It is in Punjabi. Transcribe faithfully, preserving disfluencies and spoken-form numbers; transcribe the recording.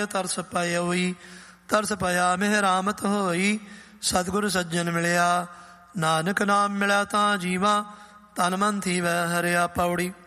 ਤਰਸ ਪਾਇਆ ਹੋਈ, ਤਰਸ ਪਾਇਆ ਮਿਹਰਾਮਤ ਹੋਈ। ਸਤਿਗੁਰ ਸੱਜਣ ਮਿਲਿਆ, ਨਾਨਕ ਨਾਮ ਮਿਲਿਆ ਤਾਂ ਜੀਵਾ, ਤਨ ਮਨ ਥੀਵੈ ਹਰਿਆ। ਪੌੜੀ।